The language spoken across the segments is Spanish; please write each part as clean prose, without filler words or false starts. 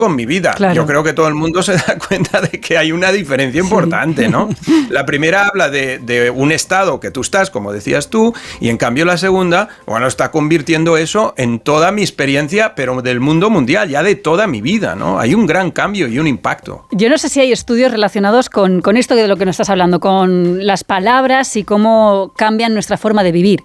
con mi vida. Claro. Yo creo que todo el mundo se da cuenta de que hay una diferencia importante, ¿no? La primera habla de un estado que tú estás, como decías tú, y en cambio la segunda, bueno, está convirtiendo eso en toda mi experiencia, pero del mundo mundial, ya de toda mi vida, ¿no? Hay un gran cambio y un impacto. Yo no sé si hay estudios relacionados con esto de lo que nos estás hablando, con las palabras y cómo cambian nuestra forma de vivir.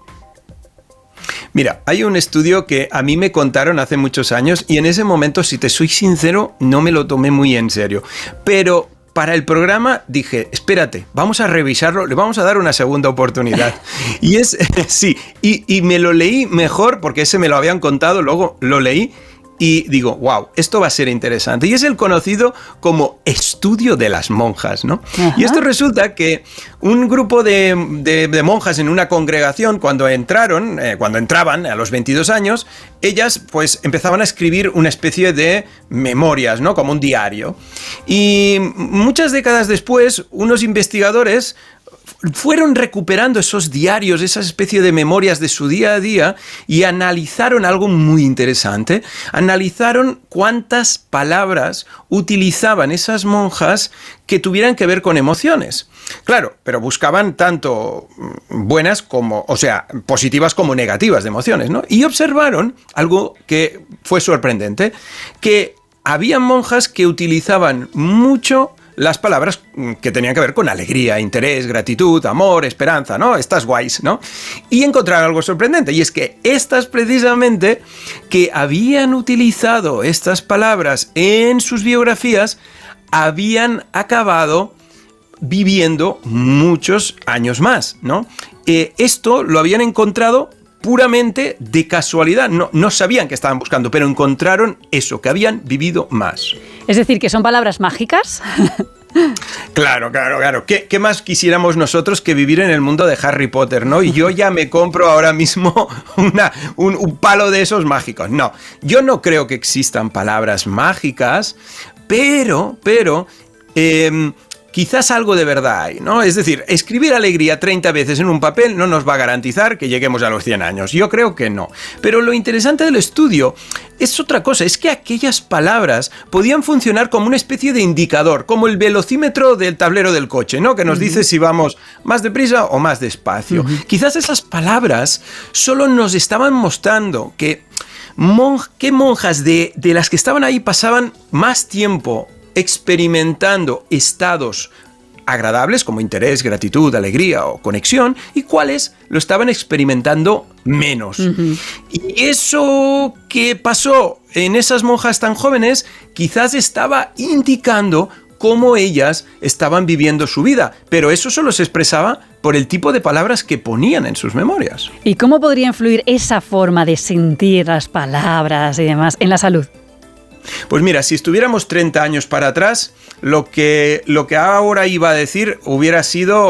Mira, hay un estudio que a mí me contaron hace muchos años y en ese momento, si te soy sincero, no me lo tomé muy en serio. Pero para el programa dije, espérate, vamos a revisarlo, le vamos a dar una segunda oportunidad. Y sí, y me lo leí mejor porque ese me lo habían contado, luego lo leí. Y digo, wow, esto va a ser interesante. Y es el conocido como estudio de las monjas, ¿no? Ajá. Y esto resulta que un grupo de monjas en una congregación, cuando entraban a los 22 años, ellas pues empezaban a escribir una especie de memorias, ¿no? Como un diario. Y muchas décadas después, unos investigadores fueron recuperando esos diarios, esa especie de memorias de su día a día y analizaron algo muy interesante. Analizaron cuántas palabras utilizaban esas monjas que tuvieran que ver con emociones. Claro, pero buscaban tanto buenas como, o sea, positivas como negativas de emociones, ¿no? Y observaron algo que fue sorprendente, que había monjas que utilizaban mucho las palabras que tenían que ver con alegría, interés, gratitud, amor, esperanza, ¿no? Estas guays, ¿no? Y encontraron algo sorprendente, y es que estas precisamente que habían utilizado estas palabras en sus biografías habían acabado viviendo muchos años más, ¿no? Esto lo habían encontrado puramente de casualidad, no sabían que estaban buscando, pero encontraron eso, que habían vivido más. Es decir, que son palabras mágicas. Claro. ¿Qué más quisiéramos nosotros que vivir en el mundo de Harry Potter, ¿no? Y yo ya me compro ahora mismo un palo de esos mágicos. No, yo no creo que existan palabras mágicas, pero quizás algo de verdad hay, ¿no? Es decir, escribir alegría 30 veces en un papel no nos va a garantizar que lleguemos a los 100 años. Yo creo que no. Pero lo interesante del estudio es otra cosa, es que aquellas palabras podían funcionar como una especie de indicador, como el velocímetro del tablero del coche, ¿no? Que nos dice si vamos más deprisa o más despacio. Quizás esas palabras solo nos estaban mostrando que qué monjas de las que estaban ahí pasaban más tiempo experimentando estados agradables como interés, gratitud, alegría o conexión, y cuáles lo estaban experimentando menos. Y eso que pasó en esas monjas tan jóvenes quizás estaba indicando cómo ellas estaban viviendo su vida, pero eso solo se expresaba por el tipo de palabras que ponían en sus memorias. ¿Y cómo podría influir esa forma de sentir las palabras y demás en la salud? Pues mira, si estuviéramos 30 años para atrás, lo que ahora iba a decir hubiera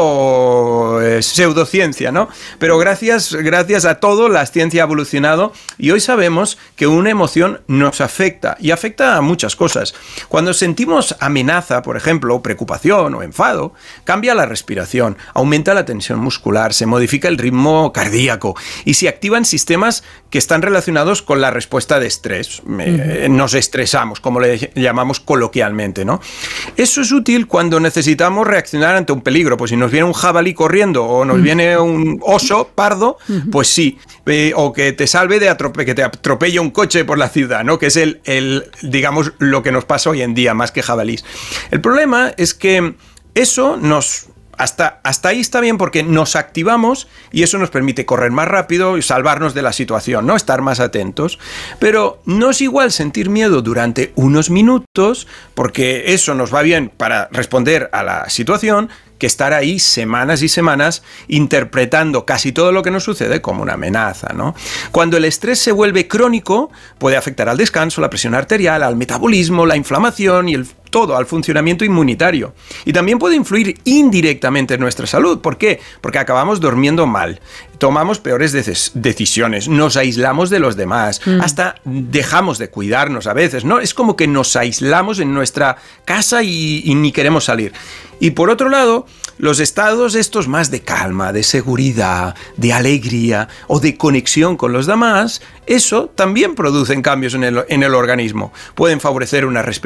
sido pseudociencia, ¿no? Pero gracias a todo, la ciencia ha evolucionado y hoy sabemos que una emoción nos afecta y afecta a muchas cosas. Cuando sentimos amenaza, por ejemplo, preocupación o enfado, cambia la respiración, aumenta la tensión muscular, se modifica el ritmo cardíaco y se activan sistemas que están relacionados con la respuesta de estrés. Nos estresamos, como le llamamos coloquialmente, ¿no? Eso es útil cuando necesitamos reaccionar ante un peligro. Pues si nos viene un jabalí corriendo o nos viene un oso pardo, pues sí. O que te salve que te atropelle un coche por la ciudad, ¿no? Que es digamos, lo que nos pasa hoy en día, más que jabalís. El problema es que eso hasta ahí está bien porque nos activamos y eso nos permite correr más rápido y salvarnos de la situación, ¿no? Estar más atentos. Pero no es igual sentir miedo durante unos minutos, porque eso nos va bien para responder a la situación, que estar ahí semanas y semanas interpretando casi todo lo que nos sucede como una amenaza, ¿no? Cuando el estrés se vuelve crónico, puede afectar al descanso, la presión arterial, al metabolismo, la inflamación y todo, al funcionamiento inmunitario. Y también puede influir indirectamente en nuestra salud. ¿Por qué? Porque acabamos durmiendo mal, tomamos peores decisiones, nos aislamos de los demás, hasta dejamos de cuidarnos a veces, ¿no? Es como que nos aislamos en nuestra casa y ni queremos salir. Y por otro lado, los estados estos más de calma, de seguridad, de alegría o de conexión con los demás, eso también producen cambios en el organismo. Pueden favorecer una respiración